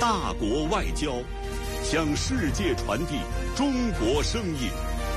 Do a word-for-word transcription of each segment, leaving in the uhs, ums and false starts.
大国外交，向世界传递中国声音。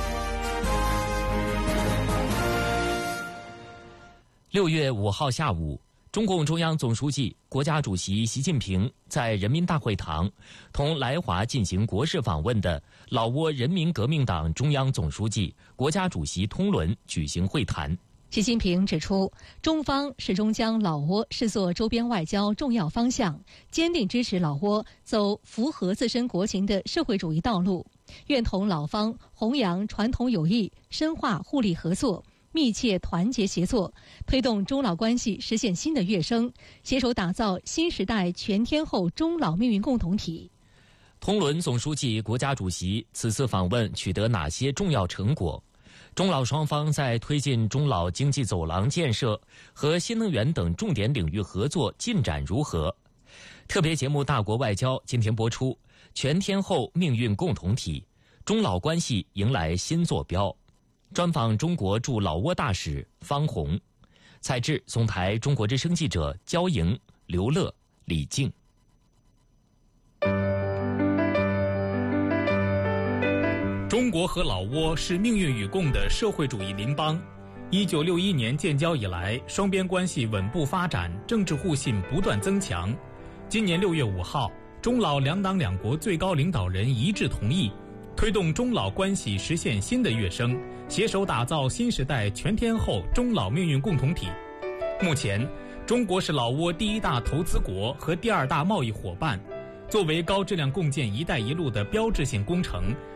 六月五号下午，中共中央总书记、国家主席习近平在人民大会堂同来华进行国事访问的老挝人民革命党中央总书记、国家主席通伦举行会谈。 习近平指出，中方始终将老挝视作周边外交重要方向，坚定支持老挝走符合自身国情的社会主义道路，愿同老方弘扬传统友谊，深化互利合作，密切团结协作，推动中老关系实现新的跃升，携手打造新时代全天候中老命运共同体。 通伦总书记、国家主席此次访问取得哪些重要成果？中老双方在推进中老经济走廊建设和新能源等重点领域合作进展如何？特别节目《大国外交》今天播出，全天候命运共同体，中老关系迎来新坐标。专访中国驻老挝大使方红，采制总台中国之声记者焦莹、刘乐、李静。 中国和老挝是命运与共的社会主义邻邦。一九六一年建交以来，双边关系稳步发展，政治互信不断增强。今年六月五号，中老两党两国最高领导人一致同意，推动中老关系实现新的跃升，携手打造新时代全天候中老命运共同体。目前，中国是老挝第一大投资国和第二大贸易伙伴。作为高质量共建“一带一路”的标志性工程，